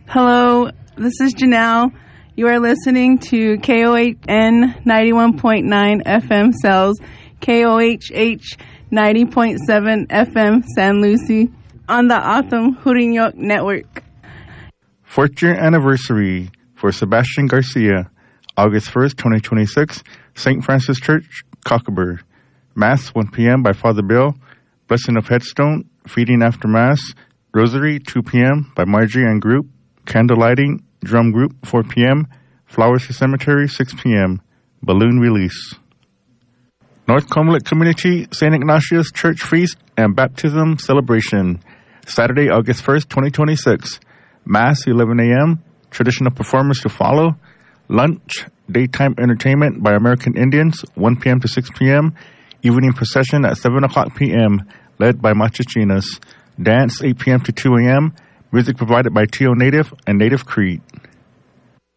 Hello, this is Janelle. You are listening to KOHN 91.9 FM Cells, KOHH 90.7 FM San Lucie on the Autumn Hurinyok Network. 4th year anniversary for Sebastian Garcia, August 1st, 2026, St. Francis Church, Cockburn. Mass 1 p.m. by Father Bill. Blessing of Headstone, feeding after Mass. Rosary 2 p.m. by Margie and group. Candle lighting, drum group 4 p.m. Flowers to Cemetery 6 p.m. Balloon release. North Comelec Community St. Ignatius Church Feast and Baptism Celebration. Saturday, August 1st, 2026. Mass 11 a.m. Traditional performance to follow. Lunch, daytime entertainment by American Indians 1 p.m. to 6 p.m. Evening procession at 7 o'clock p.m. led by Machachinas. Dance 8 p.m. to 2 a.m. Music provided by Tio Native and Native Creed.